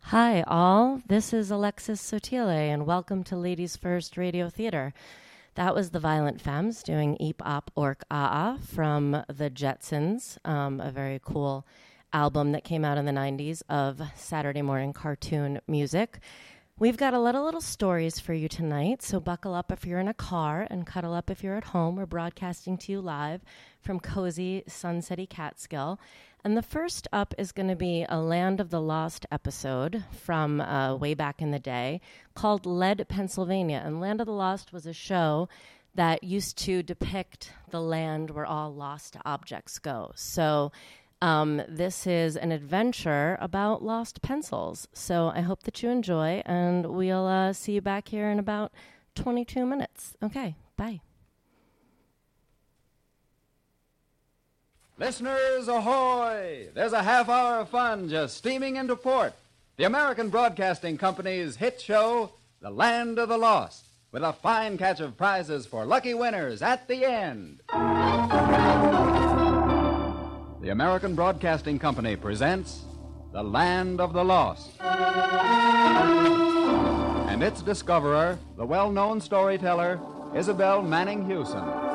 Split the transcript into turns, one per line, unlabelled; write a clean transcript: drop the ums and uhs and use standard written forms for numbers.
Hi, all. This is Alexis Sotile, and welcome to Ladies First Radio Theater. That was the Violent Femmes doing Eep Op Ork Ah from the Jetsons, a very cool album that came out in the 90s of Saturday morning cartoon music. We've got a lot of little stories for you tonight, so buckle up if you're in a car and cuddle up if you're at home. We're broadcasting to you live from cozy Sunsetty Catskill. And the first up is going to be a Land of the Lost episode from way back in the day called Lead, Pennsylvania. And Land of the Lost was a show that used to depict the land where all lost objects go. So this is an adventure about lost pencils. So I hope that you enjoy, and we'll see you back here in about 22 minutes. Okay, bye.
Listeners, ahoy! There's a half hour of fun just steaming into port. The American Broadcasting Company's hit show, The Land of the Lost, with a fine catch of prizes for lucky winners at the end. The American Broadcasting Company presents The Land of the Lost. And its discoverer, the well-known storyteller, Isabel Manning Hewson.